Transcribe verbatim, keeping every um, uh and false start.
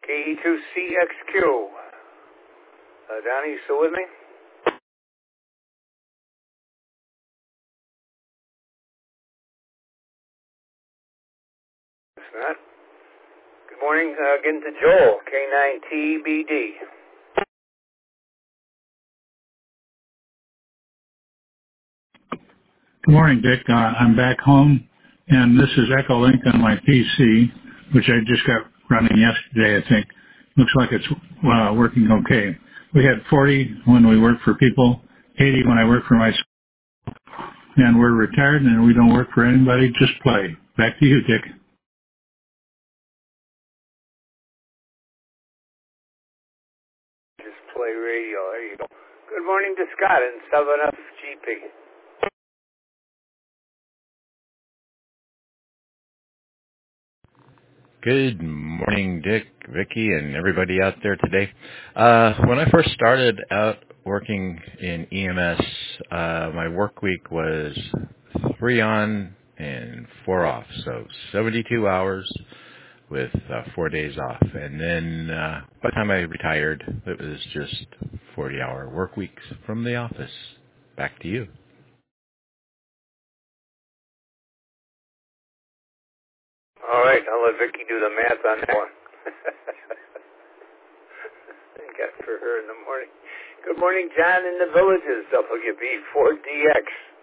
K E two C X Q. Uh, Donnie, you still with me? It's not. Good morning uh, again to Joel, K nine T B D. Good morning, Dick. Uh, I'm back home, and this is Echo Link on my P C, which I just got running yesterday, I think. Looks like it's uh, working okay. We had forty when we worked for people, eighty when I worked for myself, and we're retired and we don't work for anybody, just play. Back to you, Dick. Just play radio. There you go. Good morning to Scott in seven F G P. Good morning, Dick, Vicky, and everybody out there today. Uh, when I first started out working in E M S, uh, my work week was three on and four off, so seventy-two hours with uh, four days off. And then uh, by the time I retired, it was just forty-hour work weeks from the office. Back to you. All right, I'll let Vicky do the math on that one. Got for her in the morning. Good morning, John in the Villages, W B four D X.